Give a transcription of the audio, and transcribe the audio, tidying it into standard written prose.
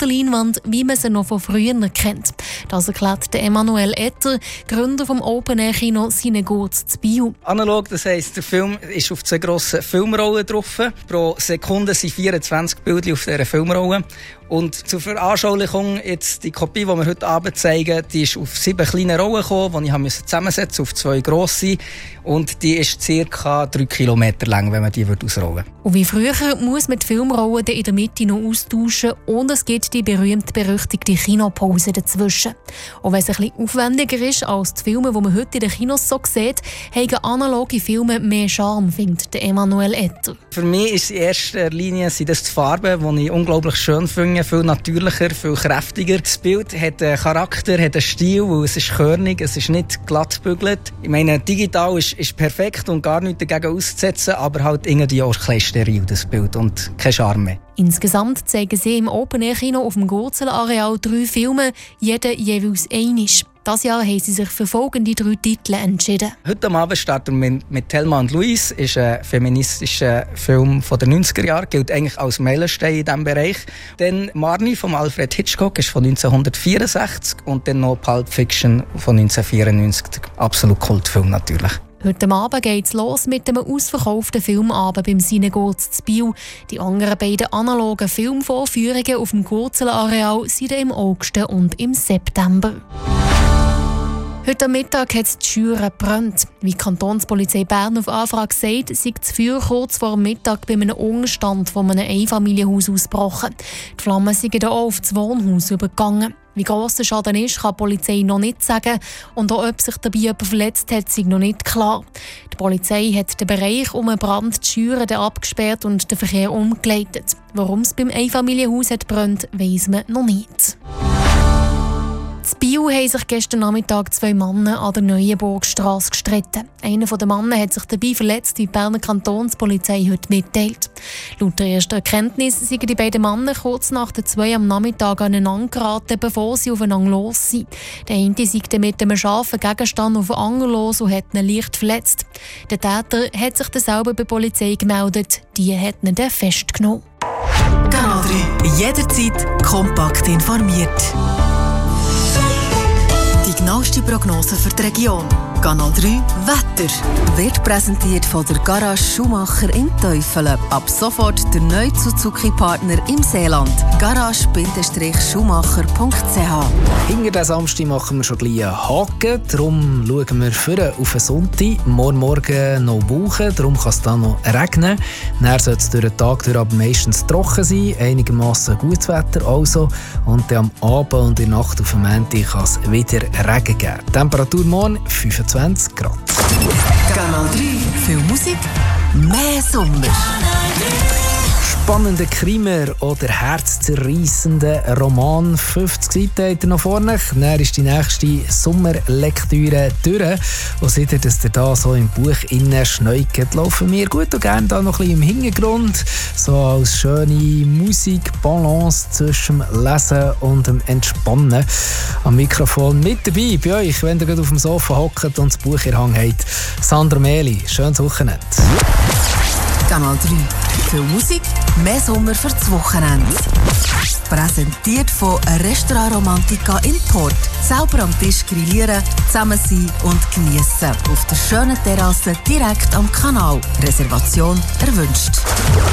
der Leinwand, wie man sie noch von früher kennt. Das erklärt Emanuel Etter, Gründer vom Open-Air-Kino Cinegurz zu Biel. Analog, das heisst, der Film ist auf 2 grossen Filmrollen drauf. Pro Sekunde sind 24 Bilder auf dieser Filmrolle. Und zur Veranschaulichung, jetzt die Kopie, die wir heute Abend zeigen, die ist auf 7 kleine Rollen gekommen, die ich zusammensetzen musste auf 2 grosse. Und die ist ca. 3 Kilometer lang, wenn man die ausrollen würde. Und wie früher muss man die Filmrollen in der Mitte noch austauschen und es gibt die berühmt-berüchtigte Kinopause dazwischen. Und wenn es ein bisschen aufwendiger ist als die Filme, die man heute in den Kinos so sieht, haben analoge Filme mehr Charme, findet Emanuel Etter. Für mich ist in erster Linie sind das die Farben, die ich unglaublich schön finde, viel natürlicher, viel kräftiger. Das Bild hat einen Charakter, hat einen Stil, weil es ist körnig, es ist nicht glatt gebügelt. Ich meine, digital ist perfekt und gar nichts dagegen auszusetzen, aber halt irgendwie auch ein bisschen steril, das Bild, und kein Charme mehr. Insgesamt zeigen sie im Open-Air-Kino auf dem Gurzel-Areal 3 Filme, jeder jeweils einisch. Dieses Jahr haben sie sich für folgende 3 Titel entschieden. Heute am Abend starten wir mit Thelma und Louise. Das ist ein feministischer Film von den 90er Jahren, gilt eigentlich als Meilenstein in diesem Bereich. Dann Marnie von Alfred Hitchcock ist von 1964 und dann noch Pulp Fiction von 1994. Absolut Kultfilm natürlich. Heute Abend geht es los mit einem ausverkauften Filmabend beim Cinegurz zu Biel. Die anderen beiden analogen Filmvorführungen auf dem Gurzel-Areal sind im August und im September. Heute Mittag hat es die Schüre gebrannt. Wie die Kantonspolizei Bern auf Anfrage sagt, sei das Feuer kurz vor Mittag bei einem Unterstand von einem Einfamilienhaus ausgebrochen. Die Flammen sind dann auch auf das Wohnhaus übergegangen. Wie gross der Schaden ist, kann die Polizei noch nicht sagen. Und auch ob sich dabei jemand verletzt hat, ist noch nicht klar. Die Polizei hat den Bereich um den Brand die Schüre abgesperrt und den Verkehr umgeleitet. Warum es beim Einfamilienhaus hat brennt, weiss man noch nicht. In Biel haben sich gestern Nachmittag 2 Männer an der Neuenburgstrasse gestritten. Einer der Männer hat sich dabei verletzt, wie die Berner Kantonspolizei heute mitteilt. Laut der ersten Erkenntnis sind die beiden Männer kurz nach der 2 am Nachmittag aneinander geraten, bevor sie aufeinander los sind. Der eine sei mit einem scharfen Gegenstand auf den anderen los und hat ihn leicht verletzt. Der Täter hat sich dann selber bei der Polizei gemeldet. Die hat ihn dann festgenommen. Kanal 3. Jederzeit kompakt informiert. Die genaueste Prognose für die Region. Kanal 3 Wetter wird präsentiert von der Garage Schumacher in Teufelen. Ab sofort der neue Suzuki-Partner im Seeland. garage-schumacher.ch. Hinter den Samstag machen wir schon gleich einen Haken. Darum schauen wir vorne auf den Sonntag. Morgen noch Wolken, darum kann es dann noch regnen. Dann soll es durch den Tag durch aber meistens trocken sein. Einigermaßen gutes Wetter also. Und dann am Abend und in der Nacht auf dem Montag kann es wieder Regen geben. Temperatur morgen 25 Grad. Kanal 3. Viel Musik, mehr Sommer. Spannender Krimi oder herzzerreissender Roman. 50 Seiten hat er noch vorne. Dann ist die nächste Sommerlektüre durch. Und seht ihr, dass ihr da so im Buch innen schneugt, laufen wir gut und gerne da noch ein bisschen im Hintergrund. So als schöne Musik, Balance zwischen dem Lesen und dem Entspannen. Am Mikrofon mit dabei bei euch, wenn ihr gerade auf dem Sofa hockt und das Buch in der Hand habt. Sandra Mehli, schönes Wochenende. Kanal 3. Viel Musik, mehr Sommer für das Wochenende. Präsentiert von Restaurant Romantica in Port. Selber am Tisch grillieren, zusammen sein und geniessen. Auf der schönen Terrasse direkt am Kanal. Reservation erwünscht.